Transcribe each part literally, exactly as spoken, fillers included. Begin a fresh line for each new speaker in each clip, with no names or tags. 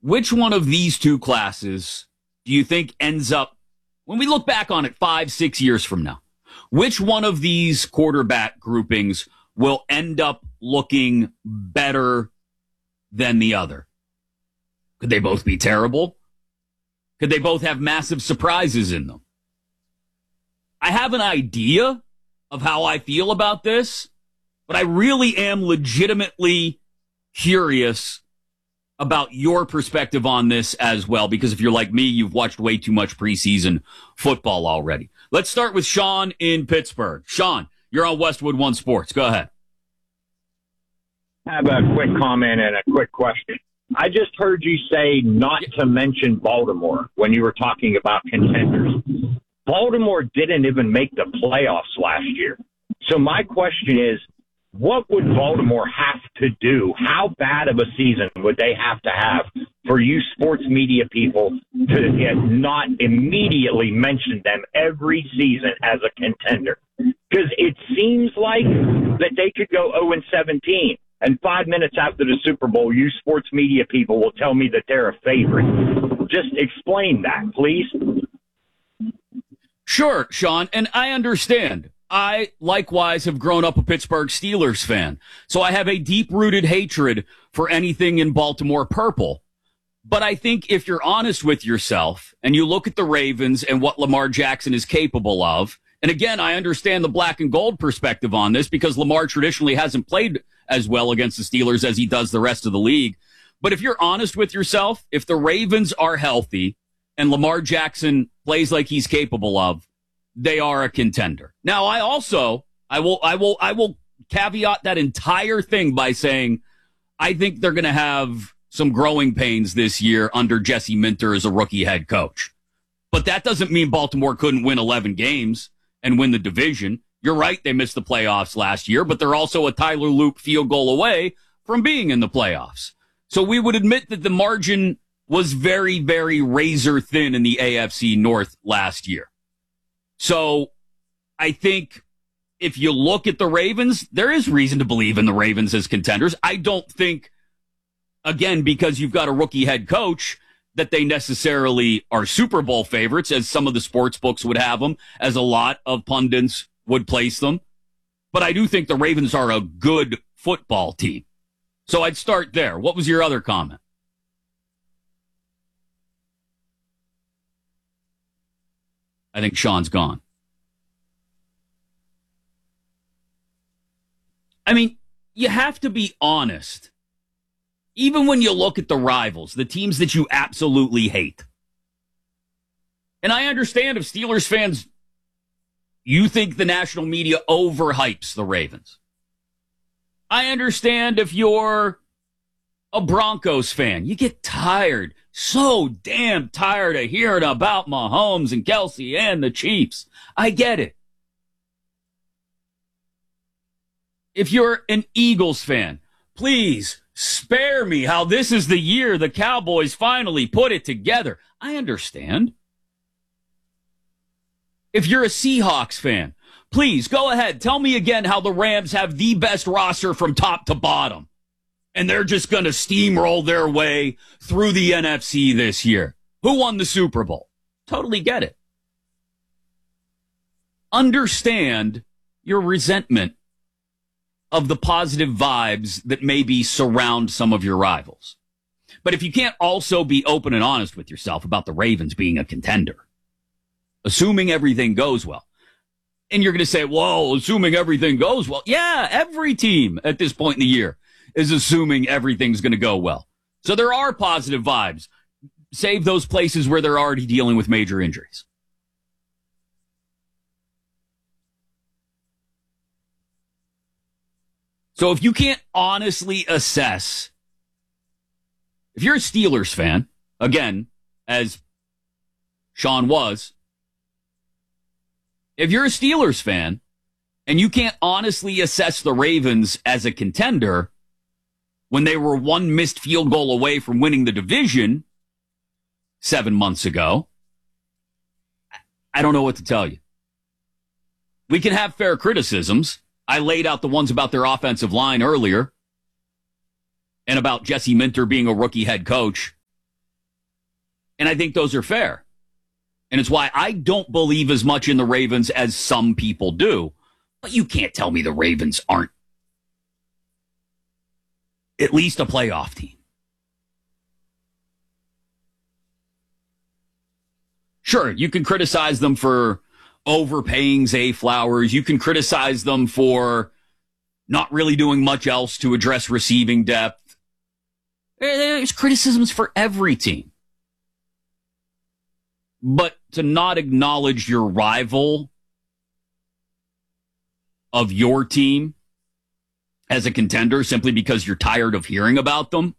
which one of these two classes do you think ends up, when we look back on it five, six years from now, which one of these quarterback groupings will end up looking better than the other? Could they both be terrible? Could they both have massive surprises in them? I have an idea of how I feel about this, but I really am legitimately curious about your perspective on this as well, because if you're like me, you've watched way too much preseason football already. Let's start with Sean in Pittsburgh. Sean, you're on Westwood One Sports. Go ahead.
I have a quick comment and a quick question. I just heard you say not to mention Baltimore when you were talking about contenders. Baltimore didn't even make the playoffs last year. So my question is, what would Baltimore have to do? How bad of a season would they have to have for you sports media people to not immediately mention them every season as a contender? Because it seems like that they could go oh and seventeen, and five minutes after the Super Bowl, you sports media people will tell me that they're a favorite. Just explain that, please.
Sure, Sean, and I understand. I, likewise, have grown up a Pittsburgh Steelers fan, so I have a deep-rooted hatred for anything in Baltimore purple. But I think if you're honest with yourself and you look at the Ravens and what Lamar Jackson is capable of, and again, I understand the black and gold perspective on this because Lamar traditionally hasn't played as well against the Steelers as he does the rest of the league. But if you're honest with yourself, if the Ravens are healthy and Lamar Jackson plays like he's capable of, they are a contender. Now, I also, I will, I will, I will caveat that entire thing by saying I think they're going to have some growing pains this year under Jesse Minter as a rookie head coach. But that doesn't mean Baltimore couldn't win eleven games and win the division. You're right, they missed the playoffs last year, but they're also a Tyler Loop field goal away from being in the playoffs. So we would admit that the margin was very, very razor thin in the A F C North last year. So I think if you look at the Ravens, there is reason to believe in the Ravens as contenders. I don't think, again, because you've got a rookie head coach, that they necessarily are Super Bowl favorites, as some of the sports books would have them, as a lot of pundits would place them. But I do think the Ravens are a good football team. So I'd start there. What was your other comment? I think Sean's gone. I mean, you have to be honest. Even when you look at the rivals, the teams that you absolutely hate. And I understand if Steelers fans, you think the national media overhypes the Ravens. I understand if you're a Broncos fan, you get tired. So damn tired of hearing about Mahomes and Kelsey and the Chiefs. I get it. If you're an Eagles fan, please spare me how this is the year the Cowboys finally put it together. I understand. If you're a Seahawks fan, please go ahead. Tell me again how the Rams have the best roster from top to bottom. And they're just going to steamroll their way through the N F C this year. Who won the Super Bowl? Totally get it. Understand your resentment of the positive vibes that maybe surround some of your rivals. But if you can't also be open and honest with yourself about the Ravens being a contender, assuming everything goes well, and you're going to say, well, assuming everything goes well. Yeah, every team at this point in the year is assuming everything's going to go well. So there are positive vibes. Save those places where they're already dealing with major injuries. So if you can't honestly assess, if you're a Steelers fan, again, as Sean was, if you're a Steelers fan and you can't honestly assess the Ravens as a contender when they were one missed field goal away from winning the division seven months ago, I don't know what to tell you. We can have fair criticisms. I laid out the ones about their offensive line earlier and about Jesse Minter being a rookie head coach And I think those are fair. And it's why I don't believe as much in the Ravens as some people do. But you can't tell me the Ravens aren't at least a playoff team. Sure, you can criticize them for overpaying Zay Flowers. You can criticize them for not really doing much else to address receiving depth. There's criticisms for every team. But to not acknowledge your rival of your team as a contender simply because you're tired of hearing about them,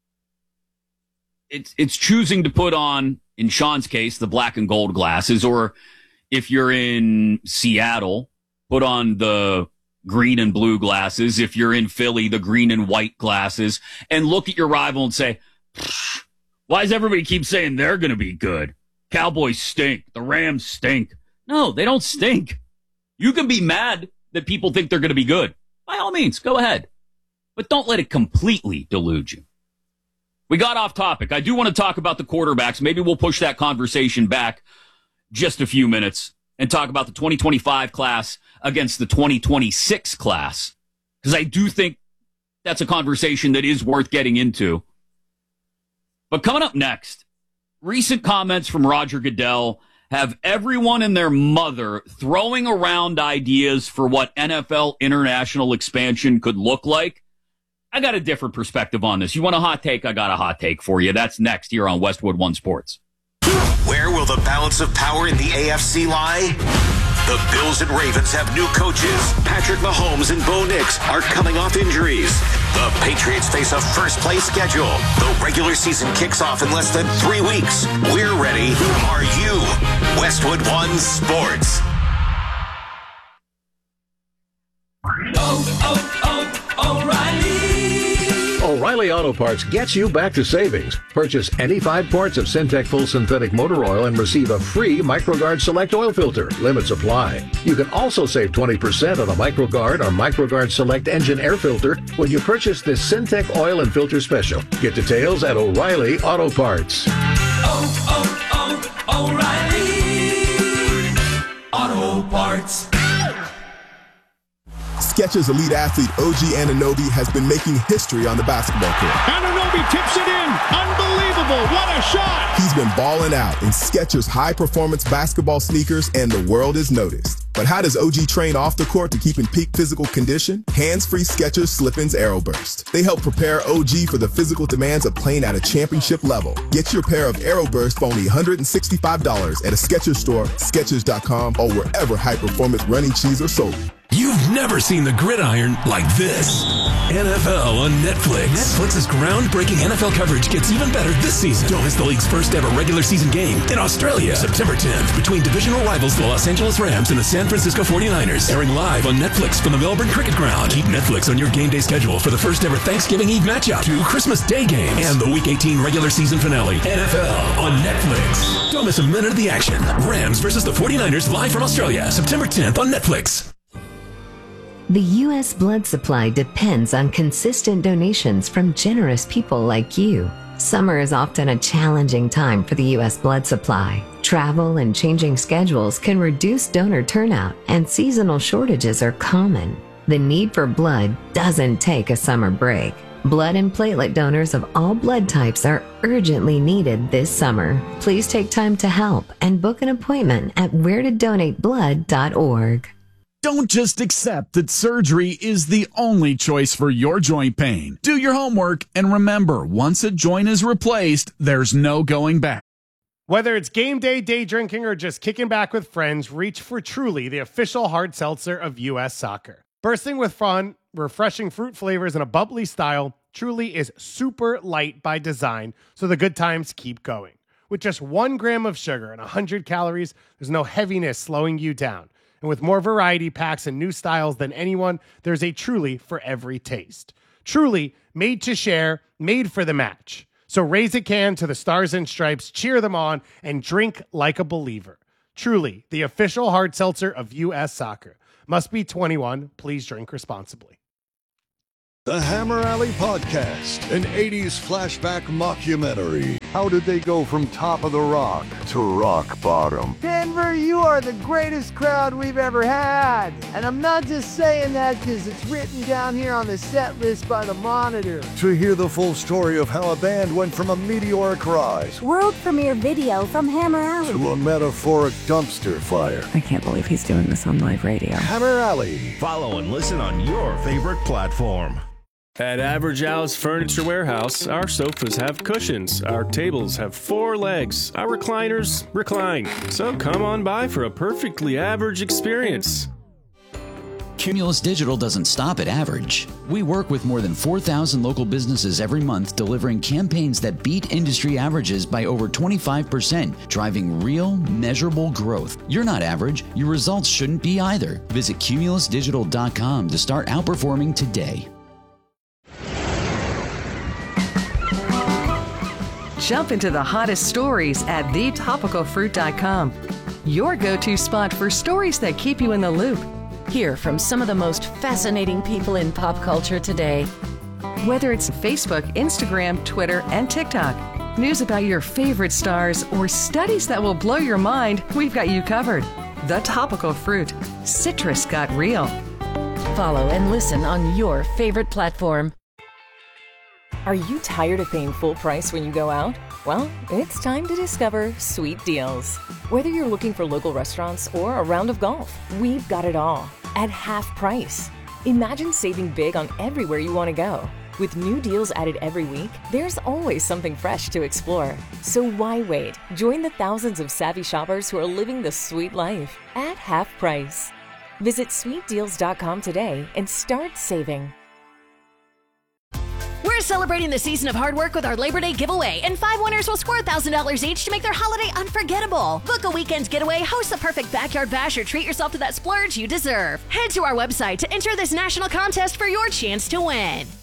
it's it's choosing to put on, in Sean's case, the black and gold glasses, or if you're in Seattle, put on the green and blue glasses. If you're in Philly, the green and white glasses, and look at your rival and say, why does everybody keep saying they're going to be good? Cowboys stink. The Rams stink. No, they don't stink. You can be mad that people think they're going to be good. By all means, go ahead. But don't let it completely delude you. We got off topic. I do want to talk about the quarterbacks. Maybe we'll push that conversation back just a few minutes and talk about the twenty twenty-five class against the twenty twenty-six class, because I do think that's a conversation that is worth getting into. But coming up next, recent comments from Roger Goodell have everyone and their mother throwing around ideas for what N F L international expansion could look like. I got a different perspective on this. You want a hot take? I got a hot take for you. That's next here on Westwood One Sports.
Where will the balance of power in the A F C lie? The Bills and Ravens have new coaches. Patrick Mahomes and Bo Nix are coming off injuries. The Patriots face a first-place schedule. The regular season kicks off in less than three weeks. We're ready. Are you? Westwood One Sports.
Oh, oh, oh, O'Reilly.
O'Reilly Auto Parts gets you back to savings. Purchase any five quarts of Syntec full synthetic motor oil and receive a free MicroGuard Select oil filter. Limits apply. You can also save twenty percent on a MicroGuard or MicroGuard Select engine air filter when you purchase this Syntec oil and filter special. Get details at O'Reilly Auto Parts.
Oh, oh, oh, O'Reilly Auto Parts.
Skechers elite athlete O G Anunoby has been making history on the basketball court.
Anunoby tips it in. Unbelievable. What a shot.
He's been balling out in Skechers high-performance basketball sneakers, and the world has noticed. But how does O G train off the court to keep in peak physical condition? Hands-free Skechers Slip-ins Aeroburst. They help prepare O G for the physical demands of playing at a championship level. Get your pair of Aeroburst for only one hundred sixty-five dollars at a Skechers store, Skechers dot com, or wherever high-performance running shoes are sold.
You've never seen the gridiron like this. N F L on Netflix. Netflix's groundbreaking N F L coverage gets even better this season. Don't miss the league's first ever regular season game in Australia, September tenth, between divisional rivals the Los Angeles Rams and the San Francisco forty-niners. Airing live on Netflix from the Melbourne Cricket Ground. Keep Netflix on your game day schedule for the first ever Thanksgiving Eve matchup, two Christmas Day games, and the Week eighteen regular season finale. N F L on Netflix. Don't miss a minute of the action. Rams versus the forty-niners live from Australia, September tenth on Netflix.
The U S blood supply depends on consistent donations from generous people like you. Summer is often a challenging time for the U S blood supply. Travel and changing schedules can reduce donor turnout, and seasonal shortages are common. The need for blood doesn't take a summer break. Blood and platelet donors of all blood types are urgently needed this summer. Please take time to help and book an appointment at where to donate blood dot org.
Don't just accept that surgery is the only choice for your joint pain. Do your homework and remember, once a joint is replaced, there's no going back.
Whether it's game day, day drinking, or just kicking back with friends, reach for Truly, the official hard seltzer of U S Soccer. Bursting with fun, refreshing fruit flavors, and a bubbly style, Truly is super light by design, so the good times keep going. With just one gram of sugar and one hundred calories, there's no heaviness slowing you down. And with more variety packs and new styles than anyone, there's a Truly for every taste. Truly, made to share, made for the match. So raise a can to the Stars and Stripes, cheer them on, and drink like a believer. Truly, the official hard seltzer of U S Soccer. Must be twenty-one. Please drink responsibly.
The Hammer Alley Podcast, an eighties flashback mockumentary. How did they go from top of the rock to rock bottom?
Denver, you are the greatest crowd we've ever had. And I'm not just saying that because it's written down here on the set list by the Monitor.
To hear the full story of how a band went from a meteoric rise,
world premiere video from Hammer Alley,
to a metaphoric dumpster fire.
I can't believe he's doing this on live radio.
Hammer Alley.
Follow and listen on your favorite platform.
At Average Al's Furniture Warehouse, our sofas have cushions, our tables have four legs, our recliners recline. So come on by for a perfectly average experience.
Cumulus Digital doesn't stop at average. We work with more than four thousand local businesses every month, delivering campaigns that beat industry averages by over twenty-five percent, driving real, measurable growth. You're not average. Your results shouldn't be either. Visit cumulus digital dot com to start outperforming today.
Jump into the hottest stories at the topical fruit dot com. Your go-to spot for stories that keep you in the loop.
Hear from some of the most fascinating people in pop culture today.
Whether it's Facebook, Instagram, Twitter, and TikTok, news about your favorite stars, or studies that will blow your mind, we've got you covered. The Topical Fruit. Citrus got real.
Follow and listen on your favorite platform.
Are you tired of paying full price when you go out? Well, it's time to discover Sweet Deals. Whether you're looking for local restaurants or a round of golf, we've got it all at half price. Imagine saving big on everywhere you want to go. With new deals added every week, there's always something fresh to explore. So why wait? Join the thousands of savvy shoppers who are living the sweet life at half price. Visit sweet deals dot com today and start saving.
We're celebrating the season of hard work with our Labor Day giveaway, and five winners will score one thousand dollars each to make their holiday unforgettable. Book a weekend getaway, host the perfect backyard bash, or treat yourself to that splurge you deserve. Head to our website to enter this national contest for your chance to win.